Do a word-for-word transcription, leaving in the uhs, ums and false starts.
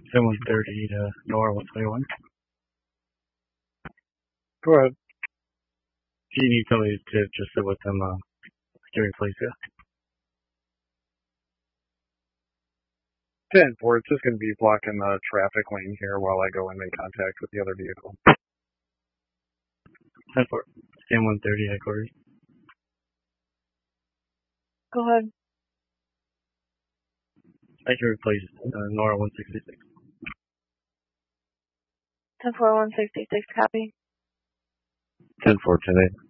ten one thirty to Nora one twenty-one. Go ahead. Do you need somebody to just sit with them uh, during police? Yeah. ten four, it's just going to be blocking the traffic lane here while I go and make contact with the other vehicle. ten four, ten one thirty headquarters. Go ahead. I can replace uh, Nora one sixty-six. ten four one sixty-six, copy. ten four ten eight.